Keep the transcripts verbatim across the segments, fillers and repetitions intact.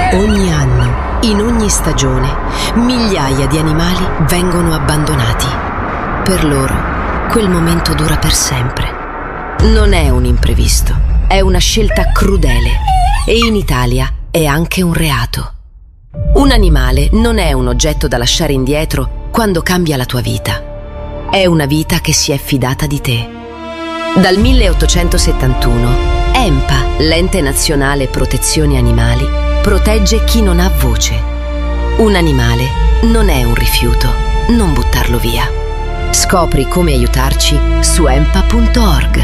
Ogni anno, in ogni stagione, migliaia di animali vengono abbandonati. Per loro, quel momento dura per sempre. Non è un imprevisto, è una scelta crudele e in Italia è anche un reato. Un animale non è un oggetto da lasciare indietro quando cambia la tua vita. È una vita che si è fidata di te. Dal milleottocentosettantuno, ENPA, l'Ente Nazionale Protezione Animali, protegge chi non ha voce. Un animale non è un rifiuto, non buttarlo via. Scopri come aiutarci su empa punto org.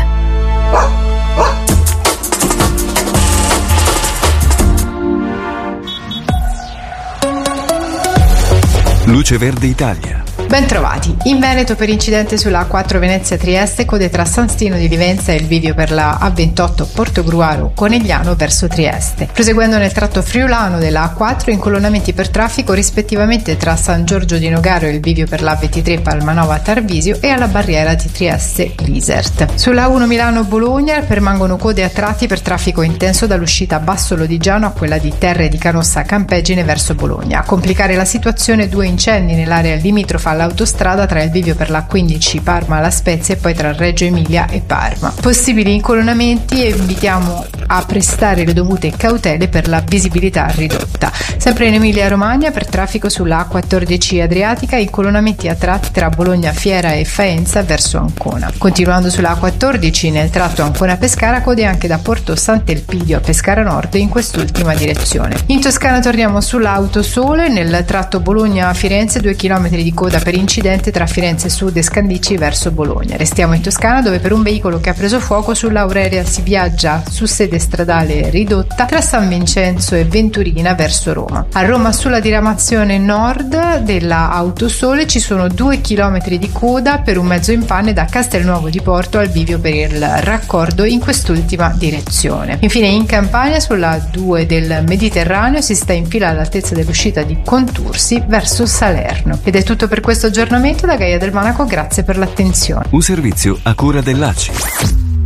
Luce Verde Italia. Bentrovati. In Veneto per incidente sulla A quattro Venezia-Trieste, code tra San Stino di Livenza e il bivio per la A ventotto Portogruaro-Conegliano verso Trieste. Proseguendo nel tratto friulano della A quattro, incolonnamenti per traffico rispettivamente tra San Giorgio di Nogaro e il bivio per la A ventitré Palmanova-Tarvisio e alla barriera di Trieste-Lisert. Sulla A uno Milano-Bologna permangono code a tratti per traffico intenso dall'uscita Basso Lodigiano a quella di Terre di Canossa-Campeggine verso Bologna. A complicare la situazione due incendi nell'area limitrofa all'autostrada tra il bivio per la quindici Parma La Spezia e poi tra Reggio Emilia e Parma. Possibili incolonnamenti e invitiamo a prestare le dovute cautele per la visibilità ridotta. Sempre in Emilia Romagna per traffico sulla A quattordici Adriatica, incolonnamenti a tratti tra Bologna Fiera e Faenza verso Ancona. Continuando sulla A quattordici nel tratto Ancona-Pescara, code anche da Porto Sant'Elpidio a Pescara Nord in quest'ultima direzione. In Toscana torniamo sulla Autosole nel tratto Bologna-Firenze, due chilometri di coda per incidente tra Firenze Sud e Scandicci verso Bologna. Restiamo in Toscana dove per un veicolo che ha preso fuoco sulla Aurelia si viaggia su sede stradale ridotta tra San Vincenzo e Venturina verso Roma. A Roma sulla diramazione nord della Autosole ci sono due chilometri di coda per un mezzo in panne da Castelnuovo di Porto al bivio per il raccordo in quest'ultima direzione. Infine in Campania sulla A due del Mediterraneo si sta in fila all'altezza dell'uscita di Contursi verso Salerno. Ed è tutto per questo aggiornamento da Gaia del Monaco, grazie per l'attenzione. Un servizio a cura dell'A C I.